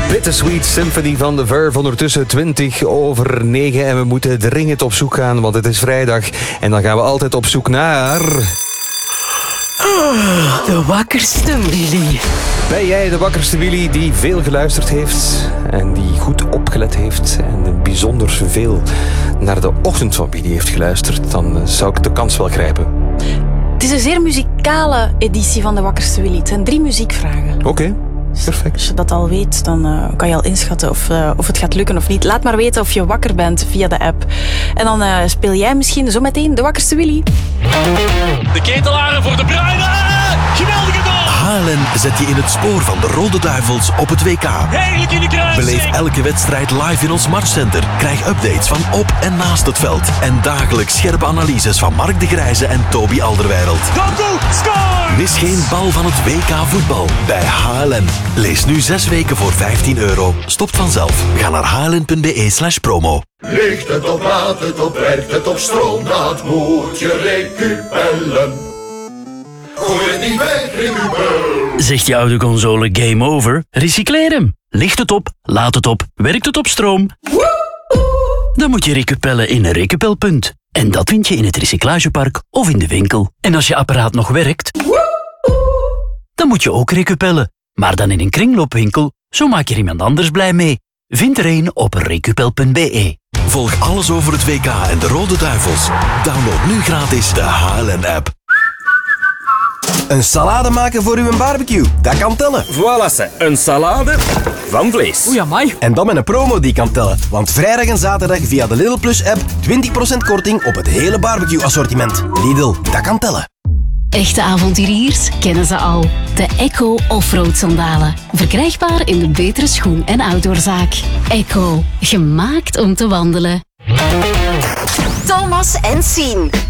Bittersweet Symphony van The Verve, ondertussen 20:09 en we moeten dringend op zoek gaan, want het is vrijdag en dan gaan we altijd op zoek naar... De wakkerste Willy. Ben jij de wakkerste Willy die veel geluisterd heeft en die goed opgelet heeft en bijzonder veel naar de ochtend van Willy heeft geluisterd, dan zou ik de kans wel grijpen. Het is een zeer muzikale editie van de wakkerste Willy. Het zijn 3 muziekvragen. Oké. Perfect. Als je dat al weet, dan kan je al inschatten of het gaat lukken of niet. Laat maar weten of je wakker bent via de app. En dan speel jij misschien zo meteen de wakkerste Willy. De ketelaren voor De Bruyne. Geweldige goal. Haarlem zet je in het spoor van de Rode Duivels op het WK. Heerlijk in de kruising. Beleef elke wedstrijd live in ons matchcenter. Krijg updates van op en naast het veld. En dagelijks scherpe analyses van Mark de Grijze en Toby Alderweireld. Doku, score! Mis geen bal van het WK voetbal bij HLN. Lees nu 6 weken voor €15. Stopt vanzelf. Ga naar hln.be/promo. Ligt het op, laat het op, werkt het op stroom, dat moet je recupellen. Gooi het niet weg, recupel. Zegt je oude console game over? Recycleer hem. Ligt het op, laat het op, werkt het op stroom? Dan moet je recupellen in een recupelpunt. En dat vind je in het recyclagepark of in de winkel. En als je apparaat nog werkt, dan moet je ook recupellen. Maar dan in een kringloopwinkel, zo maak je er iemand anders blij mee. Vind er een op recupel.be. Volg alles over het WK en de Rode Duivels. Download nu gratis de HLN-app. Een salade maken voor uw barbecue, dat kan tellen. Voilà, ze. Een salade van vlees. Oei, amai. En dan met een promo die kan tellen. Want vrijdag en zaterdag via de Lidl Plus app 20% korting op het hele barbecue assortiment. Lidl, dat kan tellen. Echte avonturiers kennen ze al. De Echo Offroad sandalen. Verkrijgbaar in de betere schoen- en outdoorzaak. Echo. Gemaakt om te wandelen. Thomas en Sien.